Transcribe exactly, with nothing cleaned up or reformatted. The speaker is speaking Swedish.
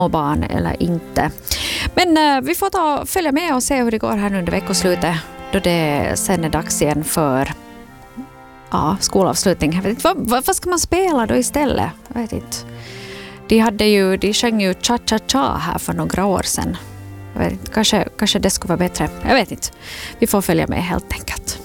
barn eller inte. Men uh, vi får ta följa med och se hur det går här under veckoslutet då det sen är dags igen för ja, skolavslutning. Jag vet inte, vad, vad ska man spela då istället? Jag vet inte. De, hade ju, de sjöng ju cha-cha-cha här för några år sedan. Jag vet inte, kanske, kanske det skulle vara bättre. Jag vet inte. Vi får följa med helt enkelt.